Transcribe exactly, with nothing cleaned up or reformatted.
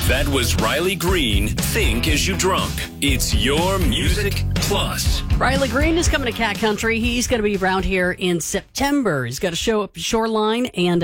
That was Riley Green, Think As You Drunk. It's your Music Plus. Riley Green is coming to Cat Country. He's going to be around here in September. He's got a show up at Shoreline and